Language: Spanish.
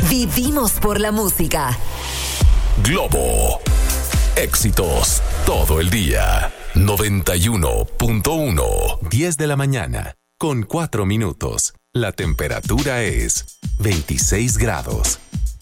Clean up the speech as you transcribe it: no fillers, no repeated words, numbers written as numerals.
Vivimos por la música. Globo. Éxitos todo el día. 91.1. 10 de la mañana, con 4 minutos. La temperatura es 26 grados.